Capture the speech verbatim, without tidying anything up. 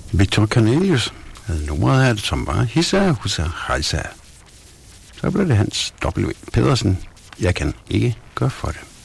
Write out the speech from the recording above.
Victor Cornelius havde nummeret af det, som var Hissa Hussa Rejsa. Så blev det Hans W. Pedersen. Jeg kan ikke gøre for det.